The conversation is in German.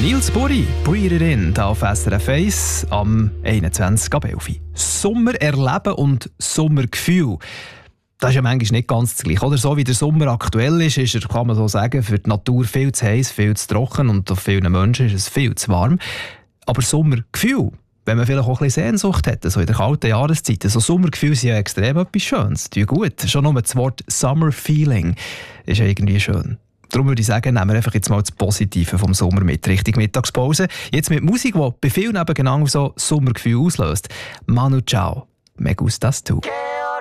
Nils Buri, Breathe It In, hier auf SRF 1 am 21. ab 11. Sommer erleben und Sommergefühl. Das ist ja manchmal nicht ganz das Gleiche. Oder so wie der Sommer aktuell ist er, kann man so sagen, für die Natur viel zu heiß, viel zu trocken und auf vielen Menschen ist es viel zu warm. Aber Sommergefühl, wenn man vielleicht auch ein bisschen Sehnsucht hat, so in der kalten Jahreszeit, so Sommergefühle sind ja extrem etwas Schönes. Die gut. Schon nur das Wort Summer Feeling ist ja irgendwie schön. Darum würde ich sagen, nehmen wir einfach jetzt mal das Positive vom Sommer mit, Richtung Mittagspause. Jetzt mit Musik, die bei vielen eben genau so Sommergefühl auslöst. Manu Chao, me gustas tu.